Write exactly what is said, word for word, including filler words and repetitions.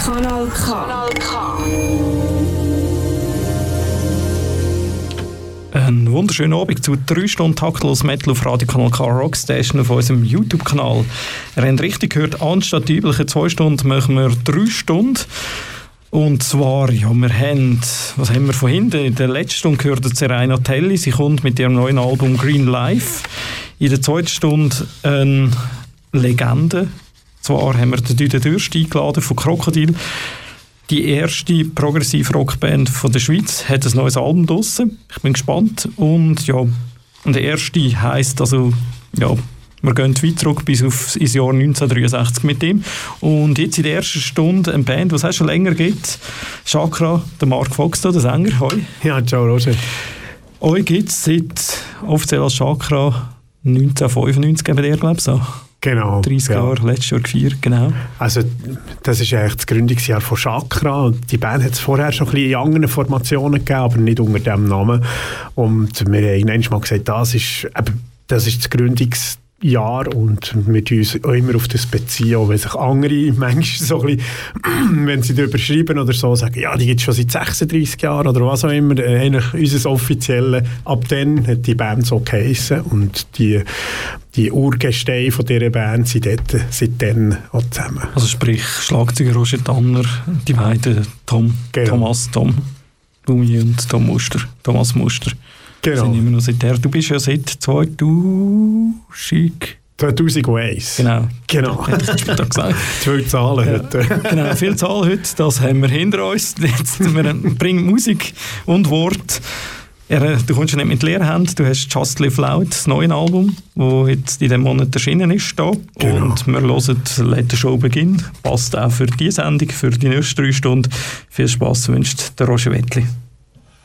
Kanal K. Kanal K. Einen wunderschönen Abend zu drei Stunden taktlos Metal auf Radio Kanal K Rockstation auf unserem YouTube-Kanal. Ihr habt richtig gehört, anstatt die üblichen zwei Stunden machen wir drei Stunden. Und zwar, ja, wir haben, was haben wir von hinten? In der letzten Stunde gehört Serena Telli, sie kommt mit ihrem neuen Album Green Life. In der zweiten Stunde eine Legende. Zwar haben wir den Düden Dürst eingeladen von Krokodil. Die erste Progressiv-Rockband von der Schweiz hat ein neues Album draussen. Ich bin gespannt. Und ja, und der erste heisst, also, ja, wir gehen weit zurück bis auf ins Jahr neunzehnhundertdreiundsechzig mit ihm. Und jetzt in der ersten Stunde eine Band, die es schon länger gibt. Chakra, der Mark Fox, der Sänger. Hoi. Ja, ciao Roger. Euch gibt es seit offiziell als Chakra neunzehnhundertfünfundneunzig, geben ihr, glaube ich, so. Genau. dreißig ja. Jahre, letztes Jahr gefeiert, genau. Also, das ist eigentlich das Gründungsjahr von Chakra. Die Band hat es vorher schon ein bisschen in anderen Formationen gegeben, aber nicht unter diesem Namen. Und wir haben irgendwann mal gesagt, das ist, das ist das Gründungsjahr und wir tun uns auch immer auf das beziehen, auch wenn sich andere manchmal so ein bisschen, wenn sie darüber schreiben oder so, sagen, ja, die gibt es schon seit sechsunddreißig Jahren oder was auch immer. Eigentlich unser offizielle, ab dann hat die Band so geheissen und die Die Urgesteine von dieser Band sind dort seitdem auch zusammen. Also sprich Schlagzeuger Roger Tanner, die beiden Tom, genau. Thomas, Tom Lumi und Tom Muster, Thomas Muster. Genau. Sind immer noch seither. Du bist ja seit zweitausend zweitausendeins. Genau. Genau. Hätte ich später gesagt. Zwei Zahlen ja. heute. Genau, viele Zahlen heute, das haben wir hinter uns. Jetzt wir bringen Musik und Wort. Ja, du kommst ja nicht mit leeren Händen, du hast Just Live Loud, das neue Album, das jetzt in diesem Monat erschienen ist. Da. Genau. Und wir hören «Let the Show begin». Passt auch für diese Sendung, für die nächsten drei Stunden. Viel Spass wünscht der Roger Wettli.